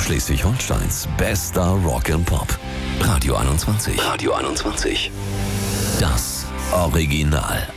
Schleswig-Holsteins bester Rock and Pop. Radio 21. Das Original.